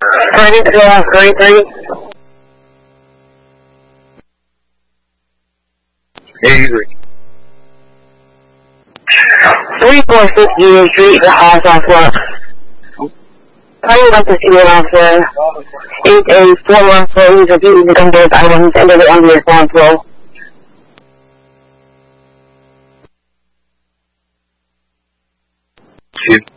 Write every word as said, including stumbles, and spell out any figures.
Ready to go on three three. eighty-three. three four six Union Street, the house on floor. I would like to see it officer. eight eight four one four, who's repeating the numbers items and the on the response roll. Two.